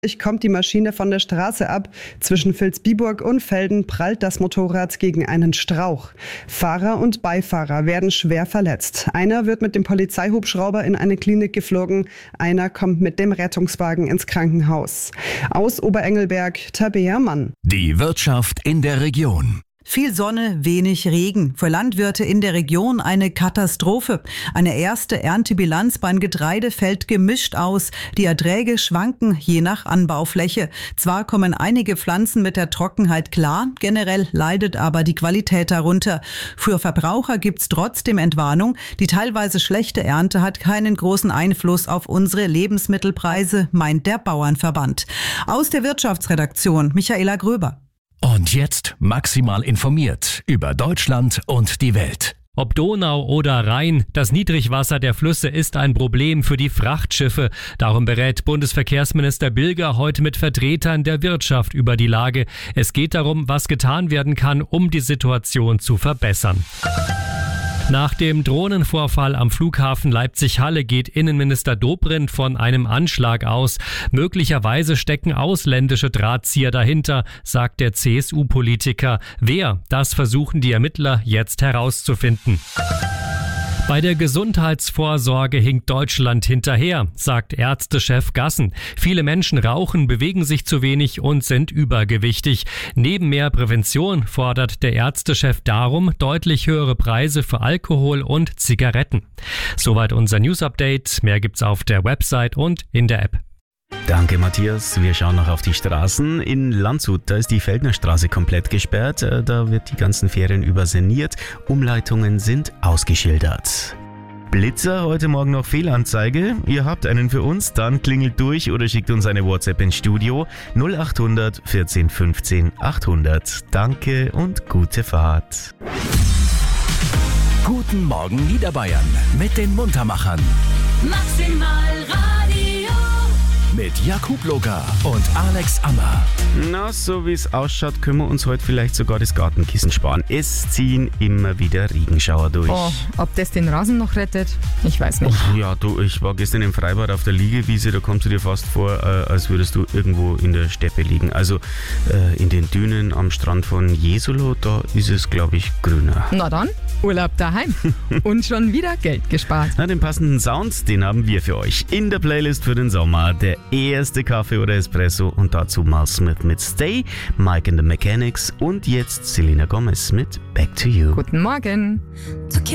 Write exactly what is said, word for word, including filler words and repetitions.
Kommt die Maschine von der Straße ab. Zwischen Vilsbiburg und Velden prallt das Motorrad gegen einen Strauch. Fahrer und Beifahrer werden schwer verletzt. Einer wird mit dem Polizeihubschrauber in eine Klinik geflogen. Einer kommt mit dem Rettungswagen ins Krankenhaus. Aus Oberengelberg, Tabea Mann. Die Wirtschaft in der Region. Viel Sonne, wenig Regen. Für Landwirte in der Region eine Katastrophe. Eine erste Erntebilanz beim Getreide fällt gemischt aus. Die Erträge schwanken je nach Anbaufläche. Zwar kommen einige Pflanzen mit der Trockenheit klar, generell leidet aber die Qualität darunter. Für Verbraucher gibt's trotzdem Entwarnung. Die teilweise schlechte Ernte hat keinen großen Einfluss auf unsere Lebensmittelpreise, meint der Bauernverband. Aus der Wirtschaftsredaktion Michaela Gröber. Und jetzt maximal informiert über Deutschland und die Welt. Ob Donau oder Rhein, das Niedrigwasser der Flüsse ist ein Problem für die Frachtschiffe. Darum berät Bundesverkehrsminister Bilger heute mit Vertretern der Wirtschaft über die Lage. Es geht darum, was getan werden kann, um die Situation zu verbessern. Nach dem Drohnenvorfall am Flughafen Leipzig-Halle geht Innenminister Dobrindt von einem Anschlag aus. Möglicherweise stecken ausländische Drahtzieher dahinter, sagt der C S U-Politiker. Wer? Das versuchen die Ermittler jetzt herauszufinden. Bei der Gesundheitsvorsorge hinkt Deutschland hinterher, sagt Ärztechef Gassen. Viele Menschen rauchen, bewegen sich zu wenig und sind übergewichtig. Neben mehr Prävention fordert der Ärztechef darum deutlich höhere Preise für Alkohol und Zigaretten. Soweit unser News-Update. Mehr gibt's auf der Website und in der App. Danke, Matthias. Wir schauen noch auf die Straßen. In Landshut, da ist die Feldnerstraße komplett gesperrt. Da wird die ganzen Ferien über saniert. Umleitungen sind ausgeschildert. Blitzer, heute Morgen noch Fehlanzeige. Ihr habt einen für uns, dann klingelt durch oder schickt uns eine WhatsApp ins Studio null acht hundert vierzehn fünfzehn achthundert. Danke und gute Fahrt. Guten Morgen Niederbayern mit den Muntermachern. Maximal Radio. Mit Jakub Loga und Alex Ammer. Na, so wie es ausschaut, können wir uns heute vielleicht sogar das Gartenkissen sparen. Es ziehen immer wieder Regenschauer durch. Oh, ob das den Rasen noch rettet? Ich weiß nicht. Oh, ja, du, ich war gestern im Freibad auf der Liegewiese, da kommst du dir fast vor, äh, als würdest du irgendwo in der Steppe liegen. Also äh, in den Dünen am Strand von Jesolo, da ist es, glaube ich, grüner. Na dann, Urlaub daheim. Und schon wieder Geld gespart. Na, den passenden Sound, den haben wir für euch in der Playlist für den Sommer. Der erste Kaffee oder Espresso und dazu Mal Smith mit Stay, Mike and the Mechanics und jetzt Selena Gomez mit Back to You. Guten Morgen.